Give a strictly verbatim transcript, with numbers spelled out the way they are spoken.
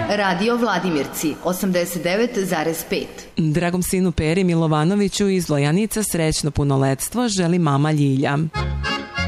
Radio Vladimirci osamdeset devet zarez pet. Dragom sinu Peri Milovanoviću iz Lojanica srećno punoletstvo želi mama Ljilja.